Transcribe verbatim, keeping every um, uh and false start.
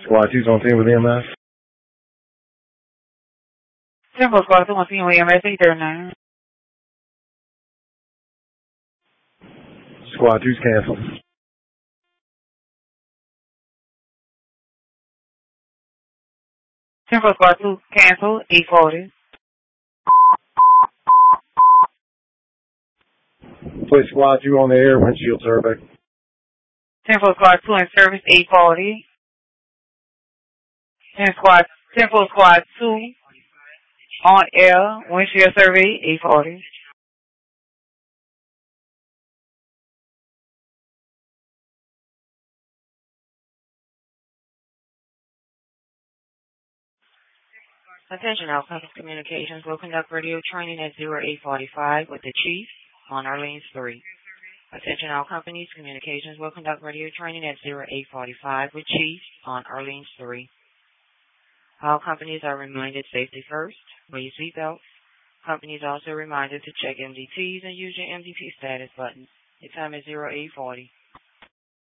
Squad two's on scene with E M S. Temple Squad two on scene with E M S eight thirty-nine. Squad two's canceled. Temple Squad two canceled, eight forty. Put Squad two on the air, windshield survey. Temple Squad two in service, eight forty. Temple Squad, Temple Squad two on air, windshield survey, eight forty. Attention, Outcomes Communications will conduct radio training at zero eight forty-five with the Chief on Orleans three. Attention, all companies, communications will conduct radio training at zero eight forty-five with Chief on Orleans three. All companies are reminded safety first. Wear your seatbelts. Companies also reminded to check M D Ts and use your M D T status button. The time is zero eight forty.